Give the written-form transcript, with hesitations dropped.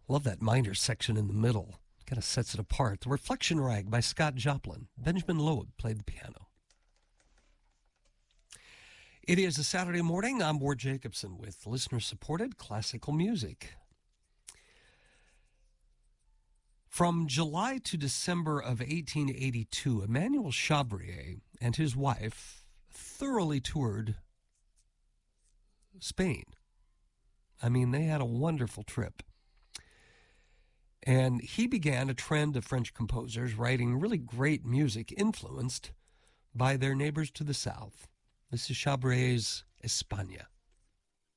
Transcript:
Love that minor section in the middle. Kind of sets it apart. The Reflection Rag by Scott Joplin. Benjamin Loeb played the piano. It is a Saturday morning. I'm Ward Jacobson with listener-supported classical music. From July to December of 1882, Emmanuel Chabrier and his wife thoroughly toured Spain. I mean, they had a wonderful trip. And he began a trend of French composers writing really great music influenced by their neighbors to the south. This is Chabrier's España.